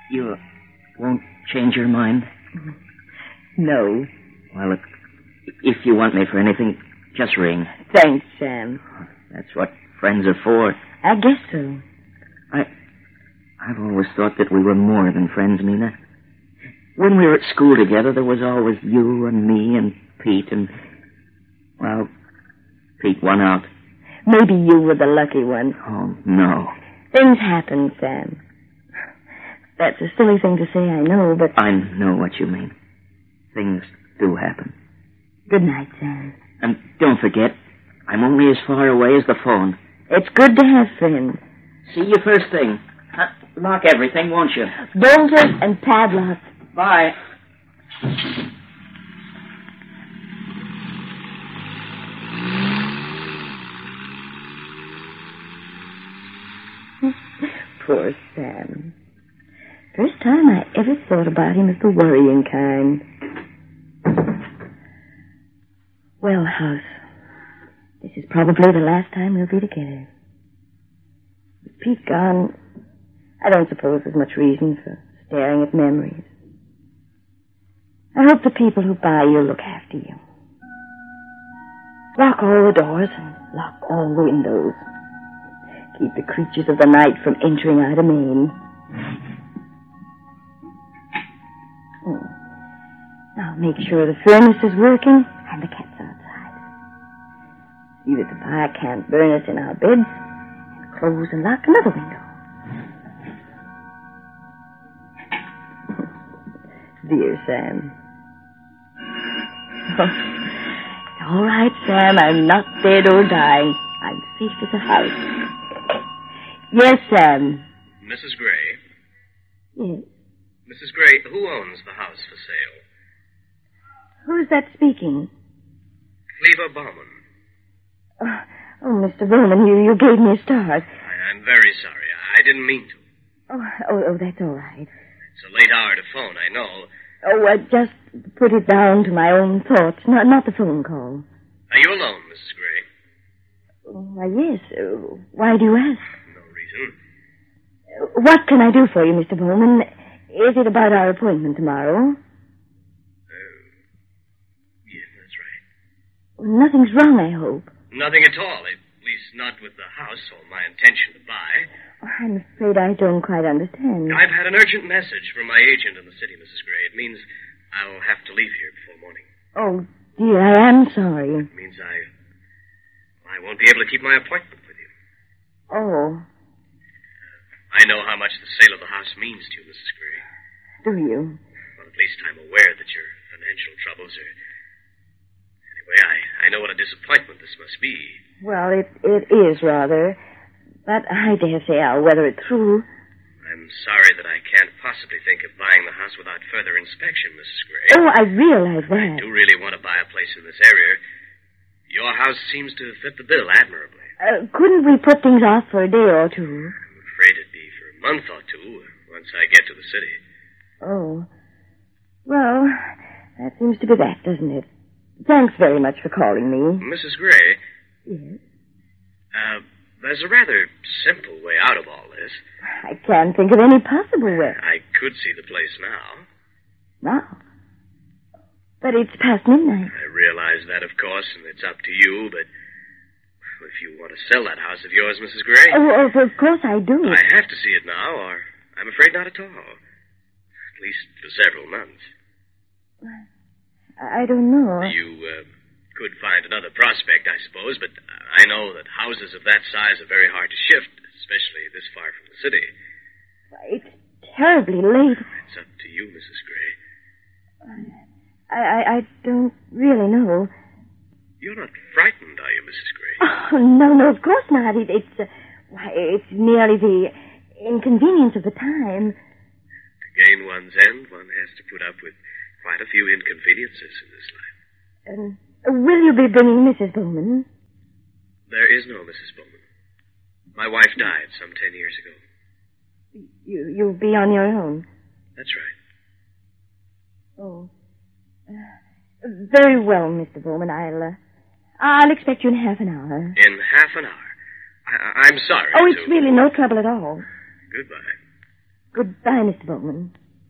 You won't change your mind? No. Well, if you want me for anything, just ring. Thanks, Sam. That's what friends are for. I guess so. I've always thought that we were more than friends, Mina. When we were at school together, there was always you and me and Pete and... Well, Pete won out. Maybe you were the lucky one. Oh, no. Things happen, Sam. That's a silly thing to say, I know, but... I know what you mean. Things do happen. Good night, Sam. And don't forget, I'm only as far away as the phone. It's good to have friends. See you first thing. Lock everything, won't you? Bolted and padlocked. Bye. Poor Sam. First time I ever thought about him as the worrying kind. Well, House, this is probably the last time we'll be together. With Pete gone, I don't suppose there's much reason for staring at memories. I hope the people who buy you look after you. Lock all the doors and lock all the windows. Keep the creatures of the night from entering our domain. Now make sure the furnace is working and the cat's outside. See that the fire can't burn us in our beds. And close and lock another window. Dear Sam. All right, Sam. I'm not dead or dying. I'm safe as a house. Yes, Sam. Mrs. Gray? Yes. Mrs. Gray, who owns the house for sale? Who's that speaking? Cleaver Bauman. Oh, Mr. Bowman, you gave me a start. I'm very sorry. I didn't mean to. Oh, that's all right. It's a late hour to phone, I know. Oh, I just put it down to my own thoughts, not the phone call. Are you alone, Mrs. Gray? Why, yes. Why do you ask? No reason. What can I do for you, Mr. Bowman? Is it about our appointment tomorrow? Yes, that's right. Nothing's wrong, I hope. Nothing at all, at least not with the house or my intention to buy. I'm afraid I don't quite understand. I've had an urgent message from my agent in the city, Mrs. Gray. It means I'll have to leave here before morning. Oh, dear, I am sorry. It means I won't be able to keep my appointment with you. Oh. I know how much the sale of the house means to you, Mrs. Gray. Do you? Well, at least I'm aware that your financial troubles are... Anyway, I know what a disappointment this must be. Well, it is rather. But I dare say I'll weather it through. I'm sorry that I can't possibly think of buying the house without further inspection, Mrs. Gray. Oh, I realize that. I do really want to buy a place in this area. Your house seems to fit the bill admirably. Couldn't we put things off for a day or two? I'm afraid it'd be for a month or two once I get to the city. Oh. Well, that seems to be that, doesn't it? Thanks very much for calling me. Mrs. Gray? Yes? There's a rather simple way out of all this. I can't think of any possible way. I could see the place now. Now? But it's past midnight. I realize that, of course, and it's up to you, but if you want to sell that house of yours, Mrs. Gray... Oh, of course I do. I have to see it now, or I'm afraid not at all. At least for several months. I don't know. You could find another prospect, I suppose, but I know that houses of that size are very hard to shift, especially this far from the city. It's terribly late. It's up to you, Mrs. Gray. I don't really know. You're not frightened, are you, Mrs. Gray? Oh, no, of course not. It's merely the inconvenience of the time. To gain one's end, one has to put up with quite a few inconveniences in this life. Will you be bringing Mrs. Bowman? There is no Mrs. Bowman. My wife died some 10 years ago. You'll be on your own? That's right. Oh. Very well, Mr. Bowman. I'll expect you in half an hour. In half an hour? I'm sorry. Oh, it's really no trouble at all. Goodbye. Goodbye, Mr. Bowman.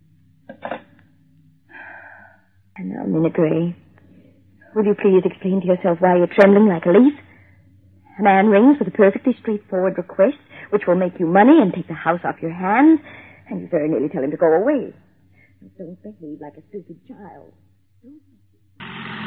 And now, Minna Gray, will you please explain to yourself why you're trembling like a leaf? A man rings with a perfectly straightforward request, which will make you money and take the house off your hands, and you very nearly tell him to go away. Don't behave like a stupid child. Don't